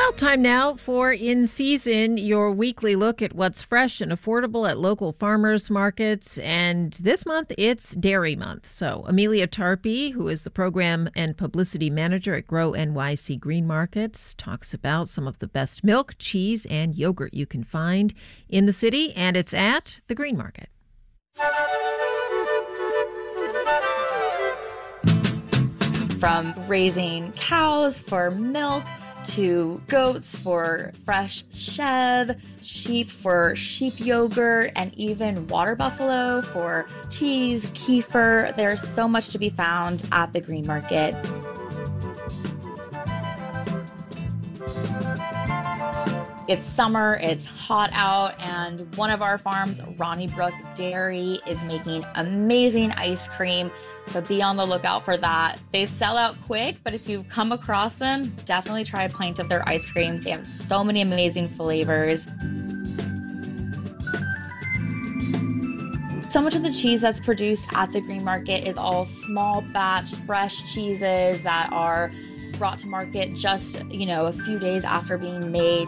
Well, time now for In Season, your weekly look at what's fresh and affordable at local farmers markets. And this month, it's Dairy Month. So Amelia Tarpey, who is the program and publicity manager at Grow NYC Green Markets, talks about some of the best milk, cheese, and yogurt you can find in the city. And it's at the Green Market. From raising cows for milk to goats for fresh chev, sheep for sheep yogurt, and even water buffalo for cheese, kefir. There's so much to be found at the Green Market. It's summer, it's hot out, and one of our farms, Ronnie Brook Dairy, is making amazing ice cream. So be on the lookout for that. They sell out quick, but if you come across them, definitely try a pint of their ice cream. They have so many amazing flavors. So much of the cheese that's produced at the Green Market is all small batch, fresh cheeses that are brought to market just, a few days after being made.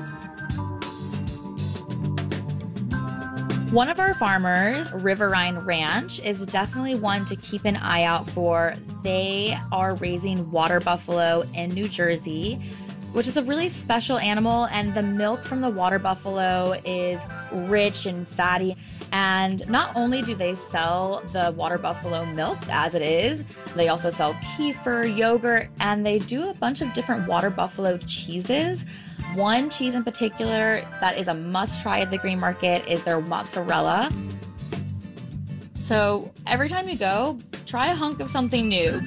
One of our farmers, Riverine Ranch, is definitely one to keep an eye out for. They are raising water buffalo in New Jersey, which is a really special animal, and the milk from the water buffalo is rich and fatty. And not only do they sell the water buffalo milk as it is, they also sell kefir, yogurt, and they do a bunch of different water buffalo cheeses. One cheese in particular that is a must-try at the Green Market is their mozzarella. So every time you go, try a hunk of something new.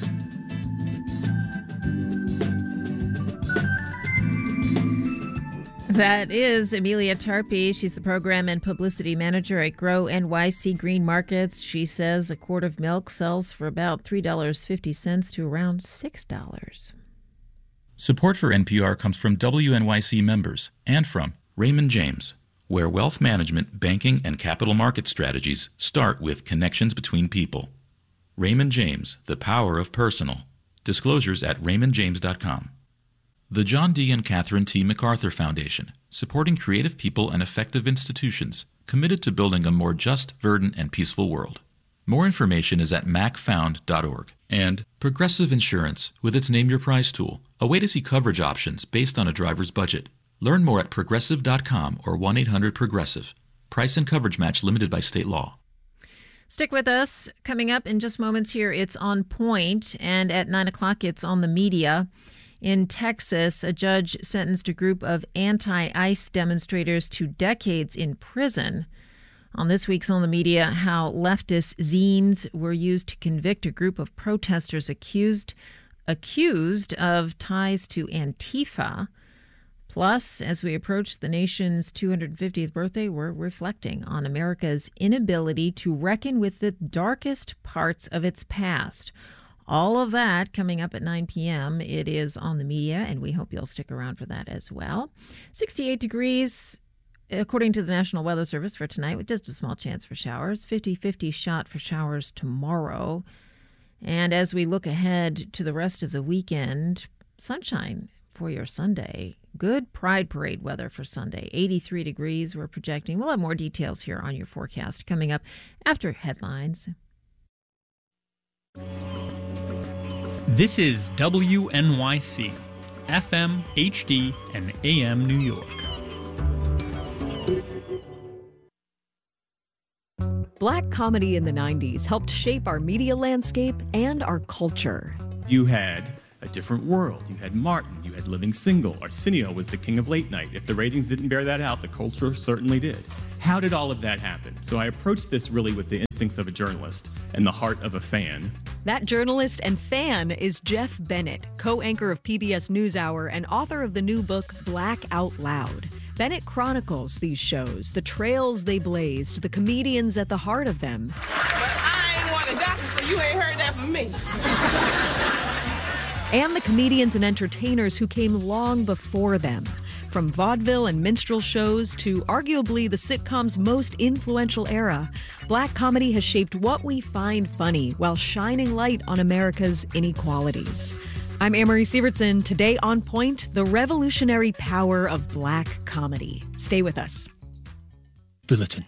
That is Amelia Tarpey. She's the program and publicity manager at Grow NYC Green Markets. She says a quart of milk sells for about $3.50 to around $6. Support for NPR comes from WNYC members and from Raymond James, where wealth management, banking, and capital market strategies start with connections between people. Raymond James, the power of personal. Disclosures at raymondjames.com. The John D. and Catherine T. MacArthur Foundation, supporting creative people and effective institutions committed to building a more just, verdant, and peaceful world. More information is at macfound.org. And Progressive Insurance, with its Name Your Price tool, a way to see coverage options based on a driver's budget. Learn more at progressive.com or 1-800-PROGRESSIVE. Price and coverage match limited by state law. Stick with us. Coming up in just moments here, it's On Point, and at 9 o'clock, it's On the Media. In Texas, a judge sentenced a group of anti-ICE demonstrators to decades in prison. On this week's On the Media, how leftist zines were used to convict a group of protesters accused of ties to Antifa. Plus, as we approach the nation's 250th birthday, we're reflecting on America's inability to reckon with the darkest parts of its past. All of that coming up at 9 p.m. It is On the Media, and we hope you'll stick around for that as well. 68 degrees, according to the National Weather Service for tonight, with just a small chance for showers. 50-50 shot for showers tomorrow. And as we look ahead to the rest of the weekend, sunshine for your Sunday. Good Pride Parade weather for Sunday. 83 degrees we're projecting. We'll have more details here on your forecast coming up after headlines. This is WNYC, FM, HD, and AM New York. Black comedy in the 90s helped shape our media landscape and our culture. You had A Different World, you had Martin, you had Living Single. Arsenio was the king of late night. If the ratings didn't bear that out, the culture certainly did. How did all of that happen? So I approached this really with the instincts of a journalist and the heart of a fan. That journalist and fan is Jeff Bennett, co-anchor of PBS NewsHour and author of the new book, Black Out Loud. Bennett chronicles these shows, the trails they blazed, the comedians at the heart of them. But I ain't want to gossip, so you ain't heard that from me. And the comedians and entertainers who came long before them. From vaudeville and minstrel shows to arguably the sitcom's most influential era, black comedy has shaped what we find funny while shining light on America's inequalities. I'm Amory Sievertson. Today on Point, the revolutionary power of black comedy. Stay with us. Bulletin.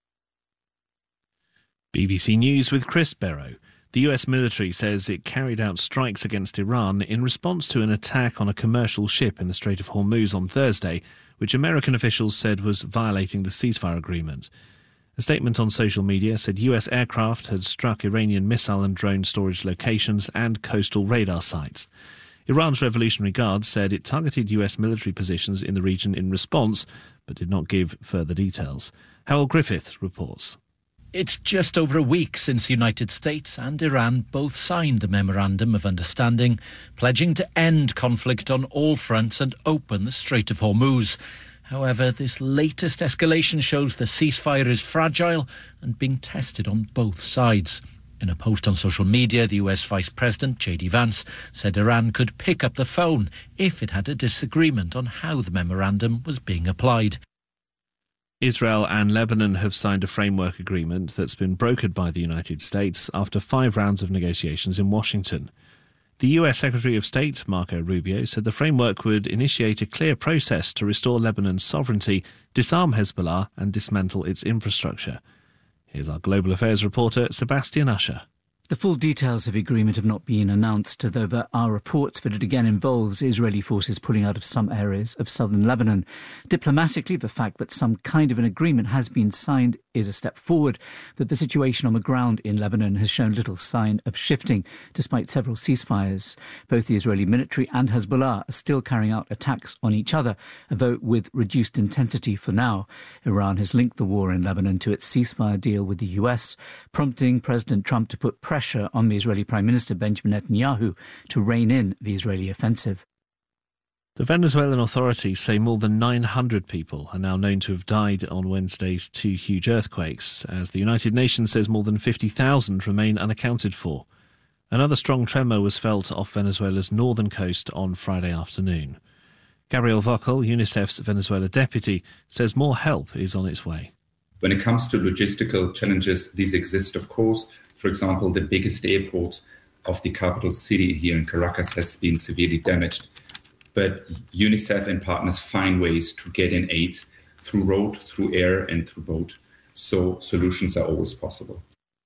BBC News with Chris Barrow. The US military says it carried out strikes against Iran in response to an attack on a commercial ship in the Strait of Hormuz on Thursday, which American officials said was violating the ceasefire agreement. A statement on social media said US aircraft had struck Iranian missile and drone storage locations and coastal radar sites. Iran's Revolutionary Guard said it targeted US military positions in the region in response, but did not give further details. Harold Griffith reports. It's just over a week since the United States and Iran both signed the Memorandum of Understanding, pledging to end conflict on all fronts and open the Strait of Hormuz. However, this latest escalation shows the ceasefire is fragile and being tested on both sides. In a post on social media, the US Vice President, J.D. Vance, said Iran could pick up the phone if it had a disagreement on how the memorandum was being applied. Israel and Lebanon have signed a framework agreement that's been brokered by the United States after 5 rounds of negotiations in Washington. The US Secretary of State, Marco Rubio, said the framework would initiate a clear process to restore Lebanon's sovereignty, disarm Hezbollah and dismantle its infrastructure. Here's our Global Affairs reporter, Sebastian Usher. The full details of the agreement have not been announced, though there are reports that it again involves Israeli forces pulling out of some areas of southern Lebanon. Diplomatically, the fact that some kind of an agreement has been signed is a step forward, that the situation on the ground in Lebanon has shown little sign of shifting, despite several ceasefires. Both the Israeli military and Hezbollah are still carrying out attacks on each other, though with reduced intensity for now. Iran has linked the war in Lebanon to its ceasefire deal with the US, prompting President Trump to put pressure on the Israeli Prime Minister Benjamin Netanyahu to rein in the Israeli offensive. The Venezuelan authorities say more than 900 people are now known to have died on Wednesday's 2 huge earthquakes, as the United Nations says more than 50,000 remain unaccounted for. Another strong tremor was felt off Venezuela's northern coast on Friday afternoon. Gabriel Vocal, UNICEF's Venezuela deputy, says more help is on its way. When it comes to logistical challenges, these exist, of course. For example, the biggest airport of the capital city here in Caracas has been severely damaged. But UNICEF and partners find ways to get in aid through road, through air and through boat. So solutions are always possible.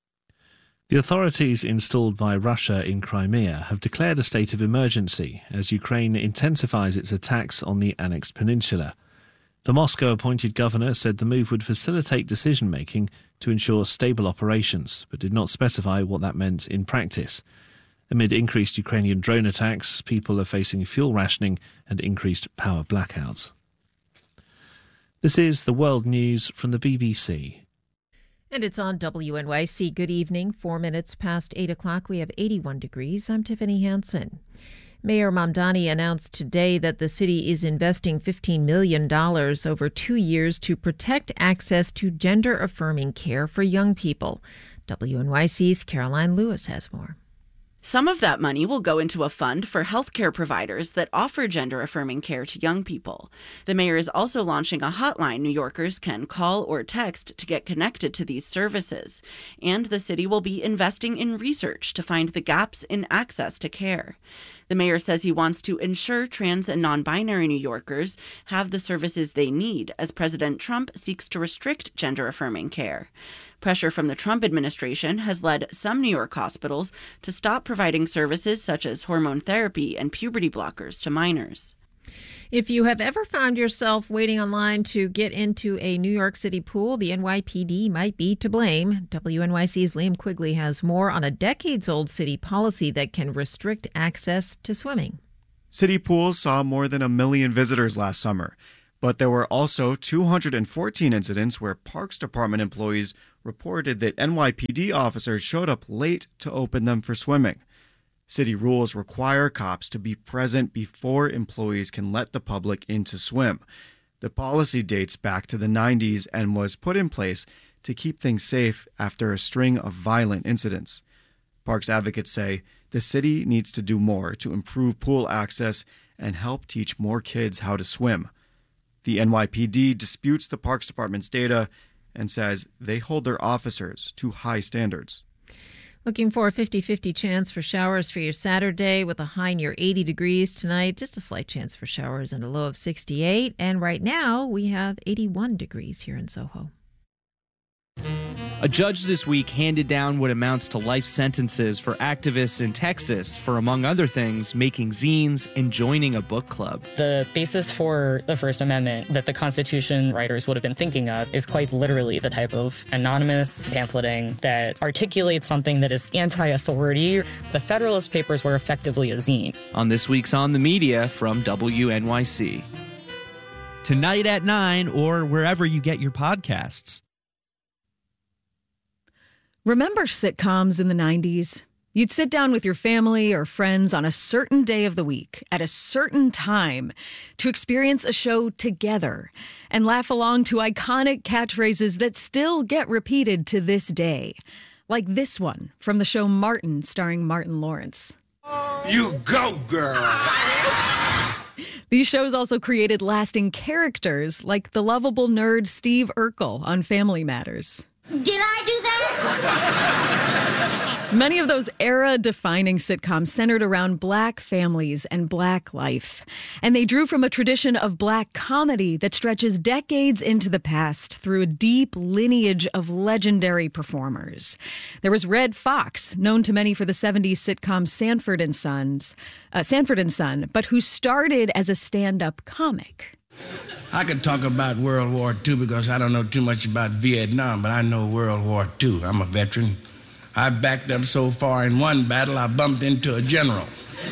The authorities installed by Russia in Crimea have declared a state of emergency as Ukraine intensifies its attacks on the annexed peninsula. The Moscow-appointed governor said the move would facilitate decision-making to ensure stable operations, but did not specify what that meant in practice. Amid increased Ukrainian drone attacks, people are facing fuel rationing and increased power blackouts. This is the World News from the BBC. And it's on WNYC. Good evening. 4 minutes past 8 o'clock. We have 81 degrees. I'm Tiffany Hansen. Mayor Mamdani announced today that the city is investing $15 million over 2 years to protect access to gender-affirming care for young people. WNYC's Caroline Lewis has more. Some of that money will go into a fund for healthcare providers that offer gender-affirming care to young people. The mayor is also launching a hotline New Yorkers can call or text to get connected to these services. And the city will be investing in research to find the gaps in access to care. The mayor says he wants to ensure trans and non-binary New Yorkers have the services they need as President Trump seeks to restrict gender-affirming care. Pressure from the Trump administration has led some New York hospitals to stop providing services such as hormone therapy and puberty blockers to minors. If you have ever found yourself waiting online to get into a New York City pool, the NYPD might be to blame. WNYC's Liam Quigley has more on a decades-old city policy that can restrict access to swimming. City pools saw more than 1 million visitors last summer, but there were also 214 incidents where Parks Department employees reported that NYPD officers showed up late to open them for swimming. City rules require cops to be present before employees can let the public in to swim. The policy dates back to the 90s and was put in place to keep things safe after a string of violent incidents. Parks advocates say the city needs to do more to improve pool access and help teach more kids how to swim. The NYPD disputes the Parks Department's data and says they hold their officers to high standards. Looking for a 50-50 chance for showers for your Saturday with a high near 80 degrees tonight. Just a slight chance for showers and a low of 68. And right now we have 81 degrees here in Soho. A judge this week handed down what amounts to life sentences for activists in Texas for, among other things, making zines and joining a book club. The basis for the First Amendment that the Constitution writers would have been thinking of is quite literally the type of anonymous pamphleting that articulates something that is anti-authority. The Federalist Papers were effectively a zine. On this week's On the Media from WNYC. Tonight at 9 or wherever you get your podcasts. Remember sitcoms in the 90s? You'd sit down with your family or friends on a certain day of the week at a certain time to experience a show together and laugh along to iconic catchphrases that still get repeated to this day. Like this one from the show Martin, starring Martin Lawrence. You go, girl! These shows also created lasting characters like the lovable nerd Steve Urkel on Family Matters. Did I do that? Many of those era-defining sitcoms centered around Black families and Black life. And they drew from a tradition of Black comedy that stretches decades into the past through a deep lineage of legendary performers. There was Red Fox, known to many for the 70s sitcom Sanford and Son, but who started as a stand-up comic. I could talk about World War II because I don't know too much about Vietnam, but I know World War II. I'm a veteran. I backed up so far in one battle, I bumped into a general.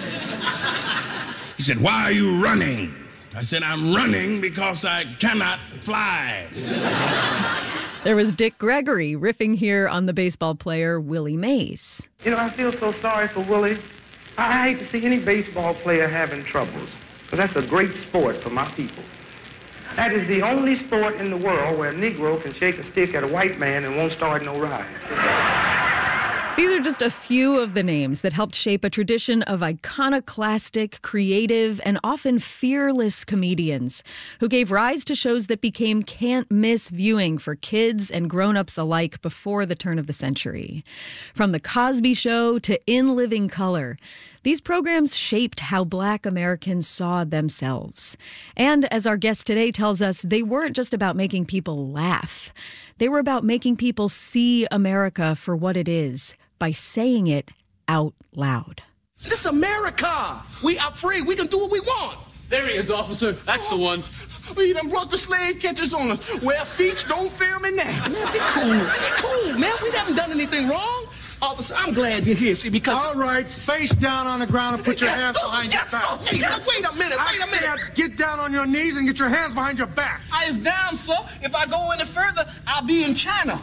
He said, "Why are you running?" I said, "I'm running because I cannot fly." There was Dick Gregory riffing here on the baseball player Willie Mays. You know, I feel so sorry for Willie. I hate to see any baseball player having troubles, because that's a great sport for my people. That is the only sport in the world where a Negro can shake a stick at a white man and won't start no riot. These are just a few of the names that helped shape a tradition of iconoclastic, creative, and often fearless comedians who gave rise to shows that became can't-miss viewing for kids and grown-ups alike before the turn of the century. From The Cosby Show to In Living Color, these programs shaped how Black Americans saw themselves. And as our guest today tells us, they weren't just about making people laugh. They were about making people see America for what it is by saying it out loud. This is America. We are free. We can do what we want. There he is, officer. That's the one. We done brought the slave catchers on us. Well, feet, don't fear me now. Man, be cool. Be cool, man. We haven't done anything wrong. Officer, I'm glad you're here, see, because... All right, face down on the ground and put your hands behind your back. Hey, wait a minute. Get down on your knees and get your hands behind your back. It's down, sir. If I go any further, I'll be in China.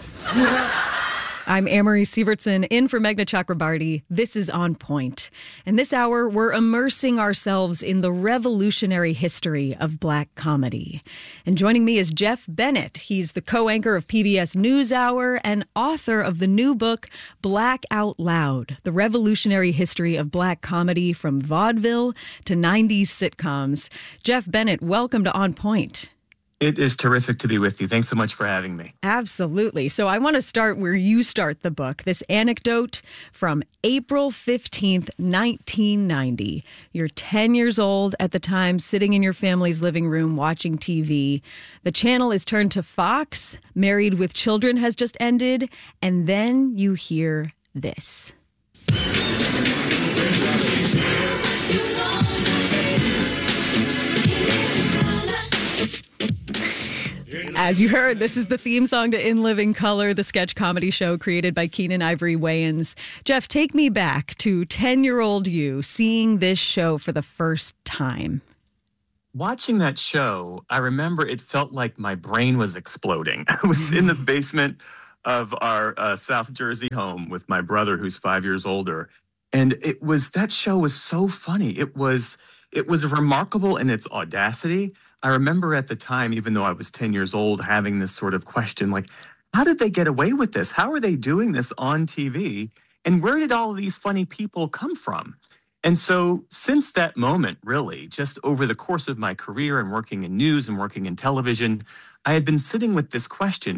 I'm Amory Sievertson, in for Meghna Chakrabarti. This is On Point. And this hour, we're immersing ourselves in the revolutionary history of Black comedy. And joining me is Jeff Bennett. He's the co-anchor of PBS NewsHour and author of the new book, Black Out Loud, The Revolutionary History of Black Comedy from Vaudeville to 90s Sitcoms. Jeff Bennett, welcome to On Point. It is terrific to be with you. Thanks so much for having me. Absolutely. So I want to start where you start the book. This anecdote from April 15th, 1990. You're 10 years old at the time, sitting in your family's living room watching TV. The channel is turned to Fox. Married with Children has just ended. And then you hear this. As you heard, this is the theme song to In Living Color, the sketch comedy show created by Keenen Ivory Wayans. Jeff, take me back to 10-year-old you seeing this show for the first time. Watching that show, I remember it felt like my brain was exploding. I was in the basement of our South Jersey home with my brother, who's 5 years older. And that show was so funny. It was remarkable in its audacity. I remember at the time, even though I was 10 years old, having this sort of question, like, how did they get away with this? How are they doing this on TV? And where did all of these funny people come from? And so since that moment, really, just over the course of my career and working in news and working in television, I had been sitting with this question,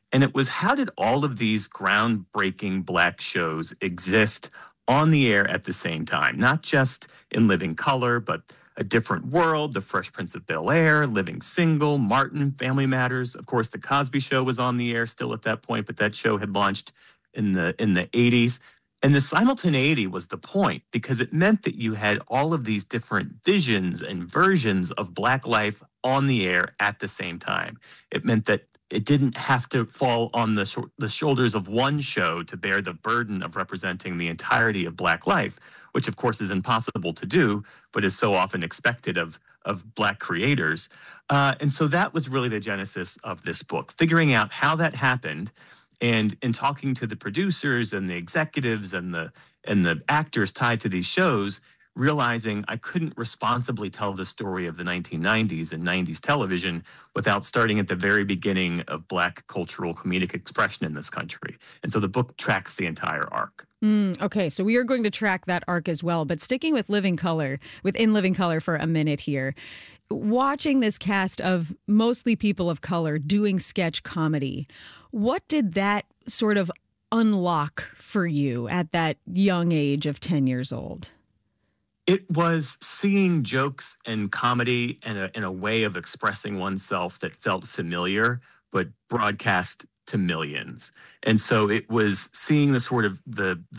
And it was, how did all of these groundbreaking Black shows exist on the air at the same time? Not just In Living Color, but A Different World, The Fresh Prince of Bel-Air, Living Single, Martin, Family Matters. Of course, The Cosby Show was on the air still at that point, but that show had launched in the 80s. And the simultaneity was the point, because it meant that you had all of these different visions and versions of Black life on the air at the same time. It meant that it didn't have to fall on the shoulders of one show to bear the burden of representing the entirety of Black life, which of course is impossible to do, but is so often expected of Black creators. And so that was really the genesis of this book, figuring out how that happened. And in talking to the producers and the executives and the actors tied to these shows, realizing I couldn't responsibly tell the story of the 1990s and 90s television without starting at the very beginning of Black cultural comedic expression in this country. And so the book tracks the entire arc. Okay, so we are going to track that arc as well. But sticking with Living Color, within Living Color for a minute here, watching this cast of mostly people of color doing sketch comedy, what did that sort of unlock for you at that young age of 10 years old? It was seeing jokes and comedy in a way of expressing oneself that felt familiar, but broadcast to millions. And so it was seeing the sort of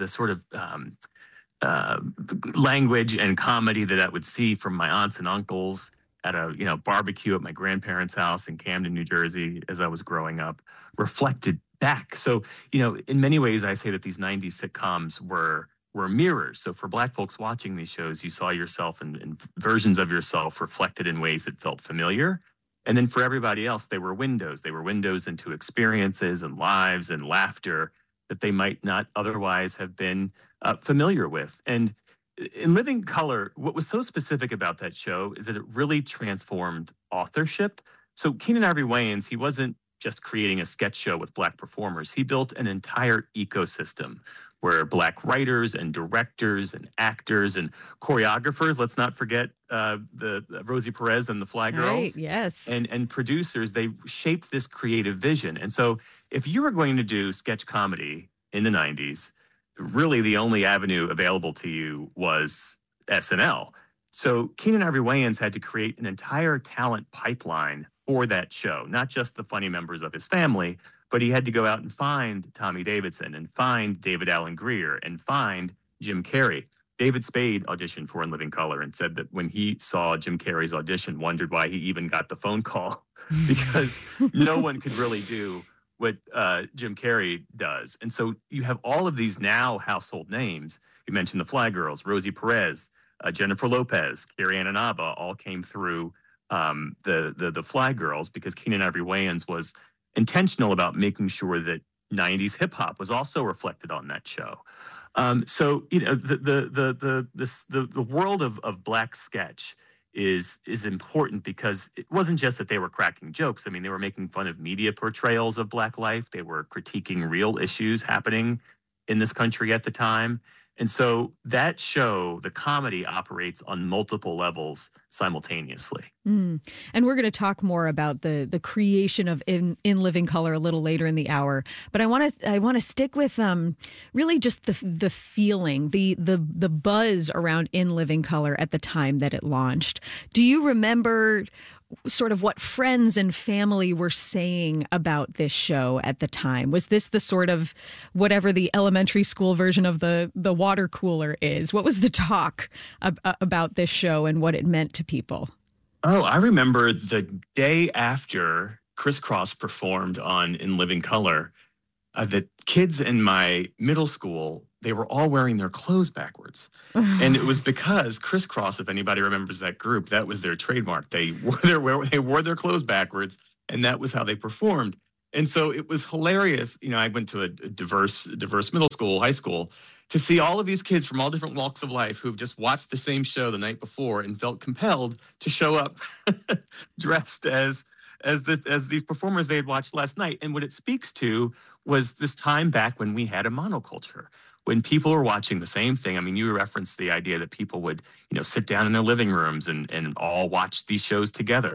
language and comedy that I would see from my aunts and uncles at a barbecue at my grandparents' house in Camden, New Jersey, as I was growing up, reflected back. So in many ways, I say that these 90s sitcoms were mirrors. So for Black folks watching these shows, you saw yourself and versions of yourself reflected in ways that felt familiar. And then for everybody else, they were windows. They were windows into experiences and lives and laughter that they might not otherwise have been familiar with. And in Living Color, what was so specific about that show is that it really transformed authorship. So Keenen Ivory Wayans, he wasn't just creating a sketch show with Black performers. He built an entire ecosystem where Black writers and directors and actors and choreographers, let's not forget the Rosie Perez and the Fly Girls. Right, yes. And producers, they shaped this creative vision. And so if you were going to do sketch comedy in the 90s, really the only avenue available to you was SNL. So Keenen Ivory Wayans had to create an entire talent pipeline for that show, not just the funny members of his family, but he had to go out and find Tommy Davidson and find David Alan Grier and find Jim Carrey. David Spade auditioned for In Living Color and said that when he saw Jim Carrey's audition, wondered why he even got the phone call, because no one could really do what Jim Carrey does. And so you have all of these now household names. You mentioned the Fly Girls, Rosie Perez, Jennifer Lopez, Carrie Ann Inaba, all came through the Fly Girls, because Keenen Ivory Wayans was intentional about making sure that 90s hip hop was also reflected on that show. So the world of Black sketch is important, because it wasn't just that they were cracking jokes. I mean, they were making fun of media portrayals of Black life. They were critiquing real issues happening in this country at the time. And so that show, the comedy, operates on multiple levels simultaneously. And we're going to talk more about the creation of In Living Color a little later in the hour. But I want to stick with really just the feeling, the buzz around In Living Color at the time that it launched. Do you remember sort of what friends and family were saying about this show at the time? Was this the sort of whatever the elementary school version of the water cooler is? What was the talk about this show and what it meant to people? Oh, I remember the day after Criss Cross performed on In Living Color, the kids in my middle school, they were all wearing their clothes backwards. And it was because Criss Cross, if anybody remembers that group, that was their trademark. They wore their clothes backwards, and that was how they performed. And so it was hilarious. I went to a diverse middle school, high school, to see all of these kids from all different walks of life who've just watched the same show the night before and felt compelled to show up dressed as these performers they had watched last night. And what it speaks to was this time back when we had a monoculture, when people were watching the same thing. I mean, you referenced the idea that people would, sit down in their living rooms and all watch these shows together.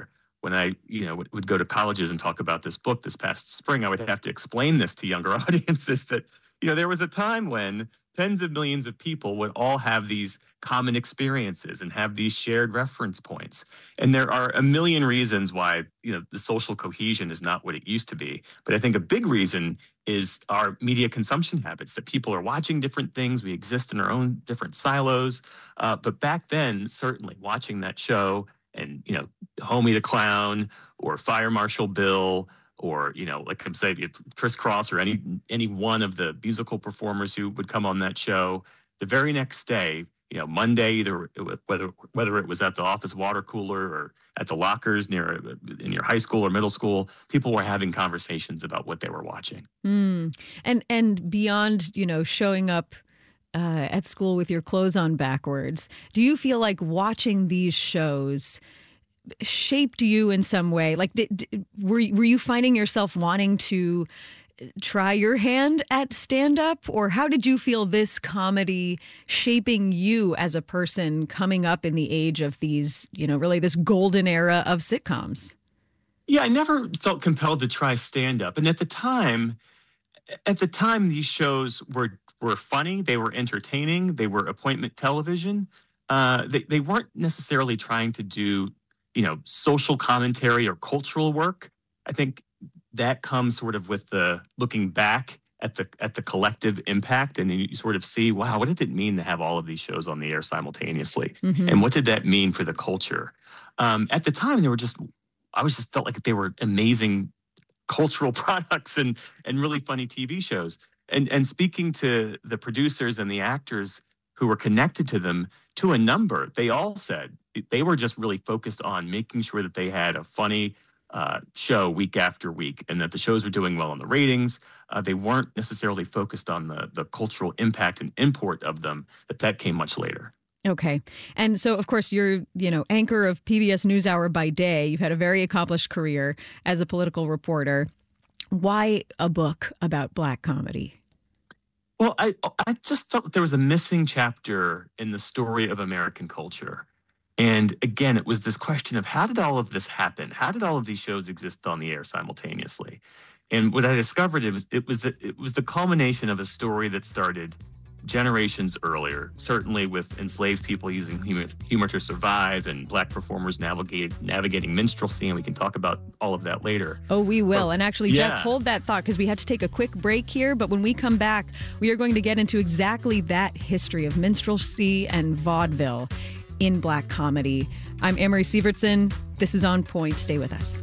when I, would go to colleges and talk about this book this past spring, I would have to explain this to younger audiences that, there was a time when tens of millions of people would all have these common experiences and have these shared reference points. And there are a million reasons why, the social cohesion is not what it used to be. But I think a big reason is our media consumption habits, that people are watching different things. We exist in our own different silos. But back then, certainly watching that show and, Homie the Clown or Fire Marshal Bill, or, like I'm saying, Criss Cross or any one of the musical performers who would come on that show, the very next day, Monday, whether it was at the office water cooler or at the lockers in your high school or middle school, people were having conversations about what they were watching. And beyond, showing up at school with your clothes on backwards, do you feel like watching these shows shaped you in some way? Like, were you finding yourself wanting to try your hand at stand-up? Or how did you feel this comedy shaping you as a person coming up in the age of these, really this golden era of sitcoms? Yeah, I never felt compelled to try stand-up. And at the time, these shows were funny. They were entertaining. They were appointment television. They weren't necessarily trying to do social commentary or cultural work. I think that comes sort of with the looking back at the collective impact, and you sort of see, wow, what did it mean to have all of these shows on the air simultaneously? Mm-hmm. And what did that mean for the culture? At the time, I just felt like they were amazing cultural products and really funny TV shows. And speaking to the producers and the actors who were connected to them, to a number, they all said they were just really focused on making sure that they had a funny show week after week, and that the shows were doing well on the ratings. They weren't necessarily focused on the cultural impact and import of them. That came much later. Okay. And so, of course, you're, anchor of PBS NewsHour by day. You've had a very accomplished career as a political reporter. Why a book about Black comedy? Well, I just felt there was a missing chapter in the story of American culture. And again, it was this question of how did all of this happen? How did all of these shows exist on the air simultaneously? And what I discovered, it was the culmination of a story that started generations earlier, certainly with enslaved people using humor to survive and Black performers navigating minstrelsy, and we can talk about all of that later. Oh, we will. And actually, yeah. Jeff, hold that thought because we have to take a quick break here. But when we come back, we are going to get into exactly that history of minstrelsy and vaudeville in Black comedy. I'm Amory Sievertson. This is On Point. Stay with us.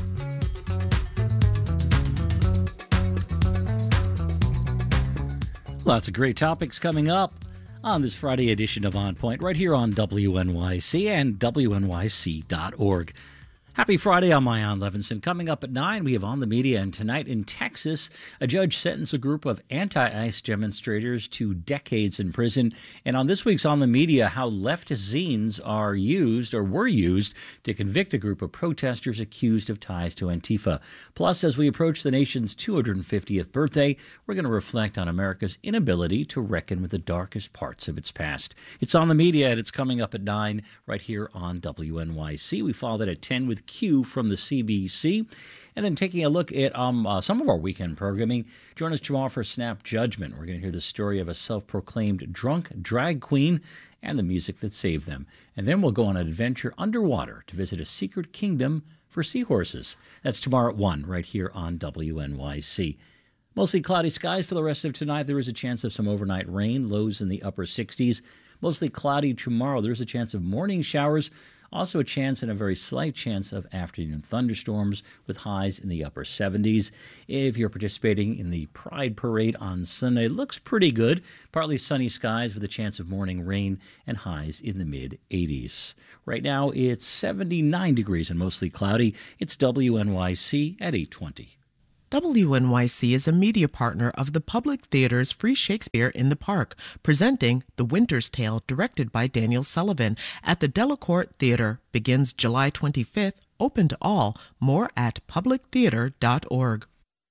Lots of great topics coming up on this Friday edition of On Point right here on WNYC and WNYC.org. Happy Friday, I'm Ian Levinson. Coming up at 9, we have On the Media, and tonight in Texas, a judge sentenced a group of anti-ICE demonstrators to decades in prison. And on this week's On the Media, how leftist zines are used or were used to convict a group of protesters accused of ties to Antifa. Plus, as we approach the nation's 250th birthday, we're going to reflect on America's inability to reckon with the darkest parts of its past. It's On the Media, and it's coming up at 9 right here on WNYC. We follow that at 10 with Q from the CBC. And then taking a look at some of our weekend programming, join us tomorrow for Snap Judgment. We're going to hear the story of a self-proclaimed drunk drag queen and the music that saved them. And then we'll go on an adventure underwater to visit a secret kingdom for seahorses. That's tomorrow at 1 right here on WNYC. Mostly cloudy skies for the rest of tonight. There is a chance of some overnight rain, lows in the upper 60s. Mostly cloudy tomorrow. There's a chance of morning showers. Also a chance and a very slight chance of afternoon thunderstorms with highs in the upper 70s. If you're participating in the Pride Parade on Sunday, it looks pretty good. Partly sunny skies with a chance of morning rain and highs in the mid-80s. Right now it's 79 degrees and mostly cloudy. It's WNYC at 8:20. WNYC is a media partner of the Public Theater's Free Shakespeare in the Park, presenting The Winter's Tale, directed by Daniel Sullivan, at the Delacorte Theater. Begins July 25th, open to all. More at publictheater.org.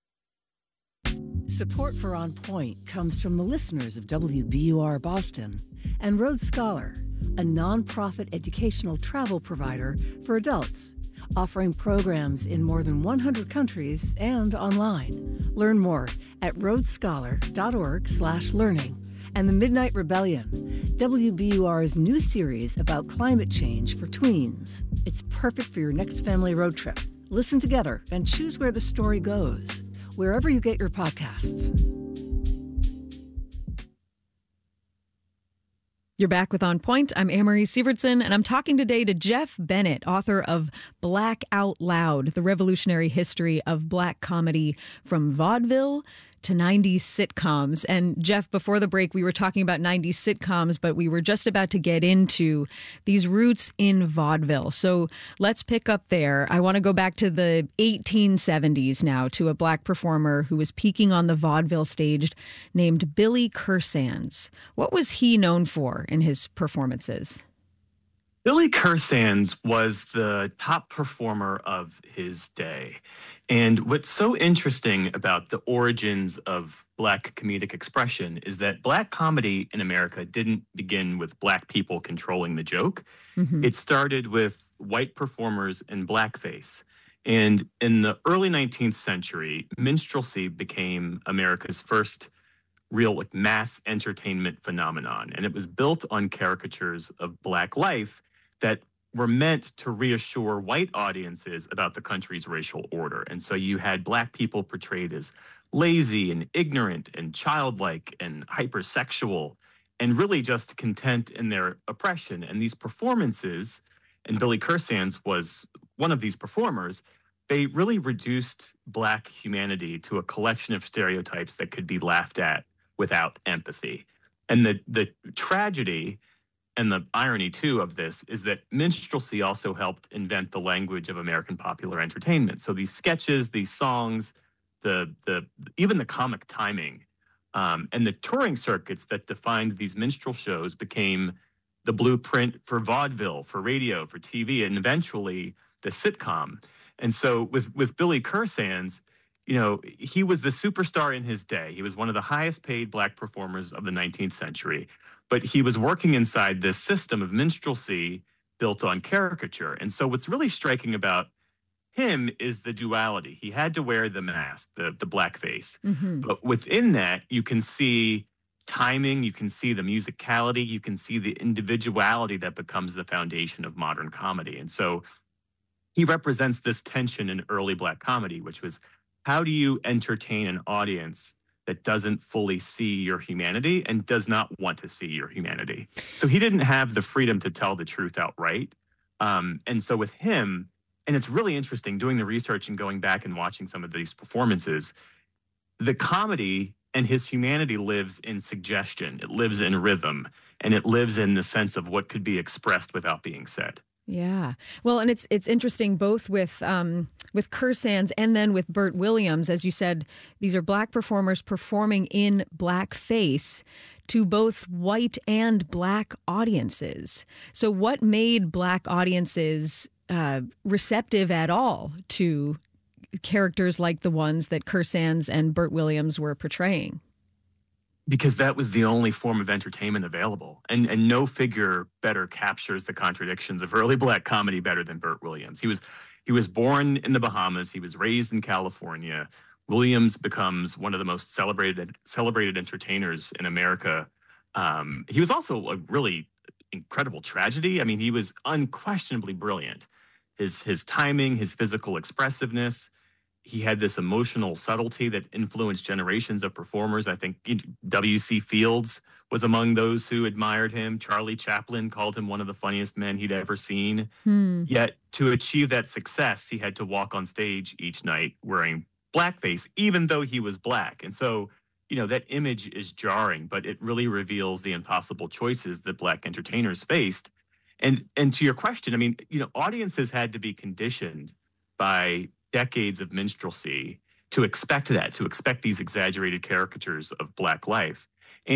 Support for On Point comes from the listeners of WBUR Boston and Road Scholar, a nonprofit educational travel provider for adults. offering programs in more than 100 countries and online. Learn more at rhodesscholar.org/learning. And The Midnight Rebellion, WBUR's new series about climate change for tweens. It's perfect for your next family road trip. Listen together and choose where the story goes, wherever you get your podcasts. You're back with On Point. I'm Anne-Marie Sievertson, and I'm talking today to Jeff Bennett, author of Black Out Loud, the revolutionary history of black comedy from vaudeville to 90s sitcoms. And Jeff, before the break, we were talking about 90s sitcoms, but we were just about to get into these roots in vaudeville. So let's pick up there. I want to go back to the 1870s now, to a black performer who was peaking on the vaudeville stage named Billy Kersands. What was he known for in his performances? Billy Kersands was the top performer of his day. And what's so interesting about the origins of black comedic expression is that black comedy in America didn't begin with black people controlling the joke. Mm-hmm. It started with white performers in blackface. And in the early 19th century, minstrelsy became America's first real mass entertainment phenomenon. And it was built on caricatures of black life that were meant to reassure white audiences about the country's racial order. And so you had black people portrayed as lazy and ignorant and childlike and hypersexual and really just content in their oppression. And these performances, and Billy Kersands was one of these performers, they really reduced black humanity to a collection of stereotypes that could be laughed at without empathy. And the tragedy and the irony, too, of this is that minstrelsy also helped invent the language of American popular entertainment. So these sketches, these songs, even the comic timing, and the touring circuits that defined these minstrel shows became the blueprint for vaudeville, for radio, for TV, and eventually the sitcom. And so with Billy Kersands, you know, he was the superstar in his day. He was one of the highest paid black performers of the 19th century, but he was working inside this system of minstrelsy built on caricature. And so what's really striking about him is the duality. He had to wear the mask, the blackface. Mm-hmm. But within that, you can see timing, you can see the musicality, you can see the individuality that becomes the foundation of modern comedy. And so he represents this tension in early black comedy, which was, how do you entertain an audience that doesn't fully see your humanity and does not want to see your humanity? So he didn't have the freedom to tell the truth outright. And so with him, and it's really interesting doing the research and going back and watching some of these performances, the comedy and his humanity lives in suggestion. It lives in rhythm, and it lives in the sense of what could be expressed without being said. Yeah. Well, and it's interesting both with Kersands and then with Bert Williams. As you said, these are black performers performing in blackface to both white and black audiences. So what made black audiences receptive at all to characters like the ones that Kersands and Bert Williams were portraying? Because that was the only form of entertainment available. And no figure better captures the contradictions of early black comedy better than Bert Williams. He was born in the Bahamas. He was raised in California. Williams becomes one of the most celebrated entertainers in America. He was also a really incredible tragedy. I mean, he was unquestionably brilliant. His timing, his physical expressiveness, he had this emotional subtlety that influenced generations of performers. I think W.C. Fields was among those who admired him. Charlie Chaplin called him one of the funniest men he'd ever seen. Yet to achieve that success, he had to walk on stage each night wearing blackface, even though he was black. And so, you know, that image is jarring, but it really reveals the impossible choices that black entertainers faced. And to your question, I mean, you know, audiences had to be conditioned by decades of minstrelsy to expect that, to expect these exaggerated caricatures of black life.